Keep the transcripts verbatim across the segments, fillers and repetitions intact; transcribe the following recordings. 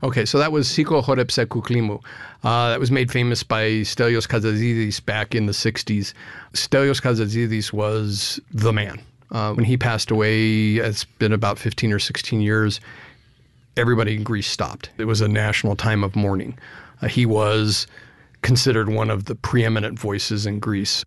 Okay, so that was Siko Horepse Kuklimu. Uh, that was made famous by Stelios Kazazidis back in the sixties. Stelios Kazazidis was the man. Uh, when he passed away, it's been about fifteen or sixteen years, everybody in Greece stopped. It was a national time of mourning. Uh, he was considered one of the preeminent voices in Greece.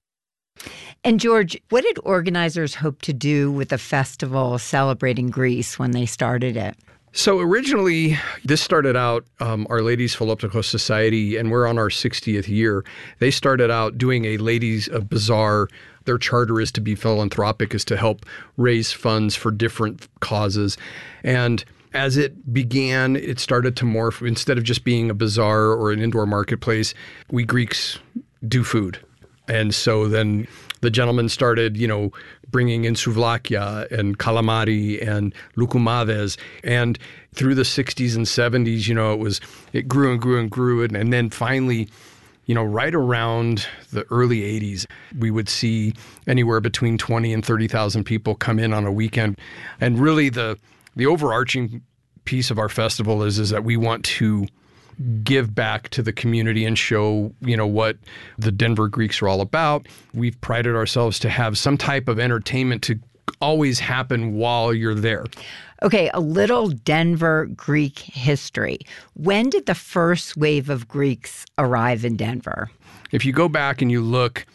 And George, what did organizers hope to do with the festival celebrating Greece when they started it? So originally, this started out, um, Our Ladies Philoptochos Society, and we're on our sixtieth year. They started out doing a ladies' a bazaar. Their charter is to be philanthropic, is to help raise funds for different causes. And as it began, it started to morph. Instead of just being a bazaar or an indoor marketplace, we Greeks do food. And so then the gentlemen started, you know, bringing in souvlakia and calamari and loukoumades. And through the sixties and seventies, you know, it was, it grew and grew and grew. And, and then finally, you know, right around the early eighties, we would see anywhere between twenty and thirty thousand people come in on a weekend. And really the the overarching piece of our festival is, is that we want to give back to the community and show, you know, what the Denver Greeks are all about. We've prided ourselves to have some type of entertainment to always happen while you're there. Okay, a little Denver Greek history. When did the first wave of Greeks arrive in Denver? If you go back and you look,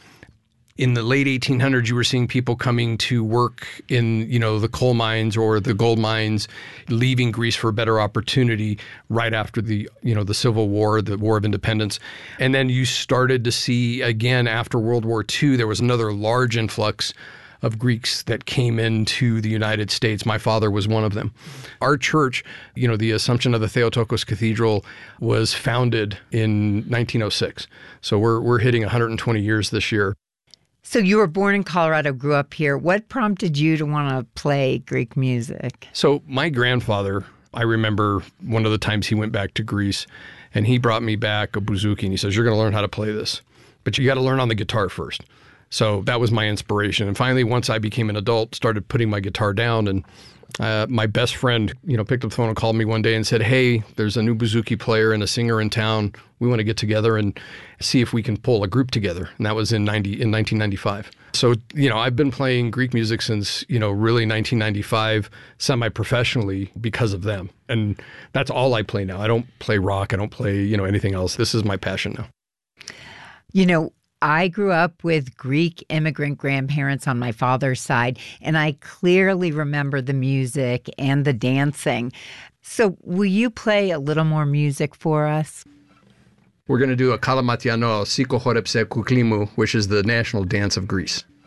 in the late eighteen hundreds, you were seeing people coming to work in, you know, the coal mines or the gold mines, leaving Greece for a better opportunity right after the, you know, the Civil War, the War of Independence. And then you started to see, again, after World War Two, there was another large influx of Greeks that came into the United States. My father was one of them. Our church, you know, the Assumption of the Theotokos Cathedral was founded in nineteen oh six. So we're we're hitting one hundred twenty years this year. So you were born in Colorado, grew up here. What prompted you to want to play Greek music? So my grandfather, I remember one of the times he went back to Greece and he brought me back a bouzouki and he says, you're going to learn how to play this, but you got to learn on the guitar first. So that was my inspiration. And finally, once I became an adult, started putting my guitar down, and uh, my best friend, you know, picked up the phone and called me one day and said, hey, there's a new bouzouki player and a singer in town. We want to get together and see if we can pull a group together. And that was in ninety in nineteen ninety-five. So, you know, I've been playing Greek music since, you know, really nineteen ninety-five, semi-professionally because of them. And that's all I play now. I don't play rock. I don't play, you know, anything else. This is my passion now. You know, I grew up with Greek immigrant grandparents on my father's side, and I clearly remember the music and the dancing. So will you play a little more music for us? We're going to do a Kalamatiano Siko Horepse Kuklimu, which is the national dance of Greece.